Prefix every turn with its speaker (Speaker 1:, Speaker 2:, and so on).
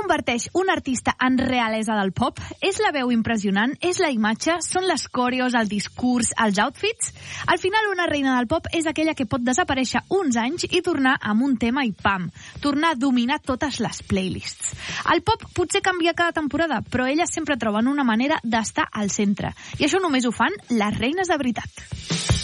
Speaker 1: converteix un artista en realesa del pop? És la veu impressionant? És la imatge? Són les coreos, el discurs, els outfits? Al final, una reina del pop és aquella que pot desaparèixer uns anys i tornar amb un tema i pam, tornar a dominar totes les playlists. El pop potser canvia cada temporada, però elles sempre troben una manera d'estar al centre. I això només ho fan les reines de veritat.